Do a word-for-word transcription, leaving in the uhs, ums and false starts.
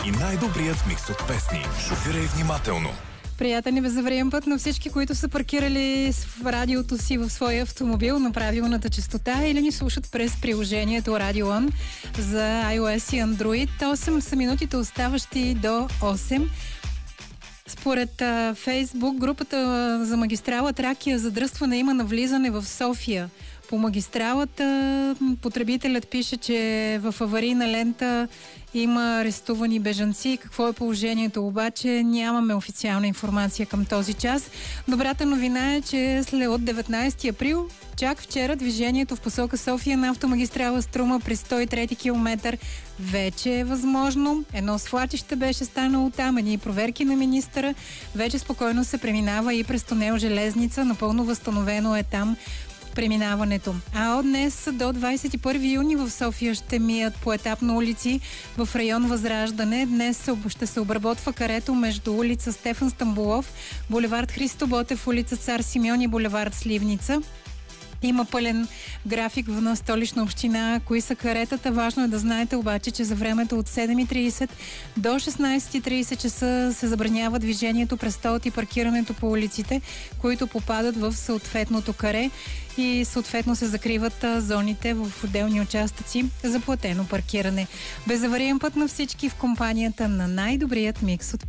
и най-добрият микс от песни. Шофирай внимателно. Приятен и безвремен път на всички, които са паркирали в радиото си в своя автомобил на правилната честота или ни слушат през приложението Radio One за iOS и Android. осем са минутите оставащи до осем. Според а, Фейсбук, групата за магистрала Тракия задръстване има навлизане в София. По магистралата потребителят пише, че в аварийна лента има арестувани бежанци. Какво е положението обаче? Нямаме официална информация към този час. Добрата новина е, че след от деветнайсети април, чак вчера, движението в посока София на автомагистрала Струма при сто и трети километър вече е възможно. Едно свлачище беше станало там, едни проверки на министъра. Вече спокойно се преминава и през тунел Железница. Напълно възстановено е там преминаването. А от днес до двайсет и първи юни в София ще мият поетапно улици в район Възраждане. Днес ще се обработва карето между улица Стефан Стамболов, булевард Христо Ботев, улица Цар Симеон и булевард Сливница. Има пълен график на Столична община. Кои са каретата? Важно е да знаете обаче, че за времето от седем и трийсет до шестнайсет и трийсет часа се забранява движението през столът и паркирането по улиците, които попадат в съответното каре и съответно се закриват зоните в отделни участъци за платено паркиране. Безавариен път на всички в компанията на най-добрият микс от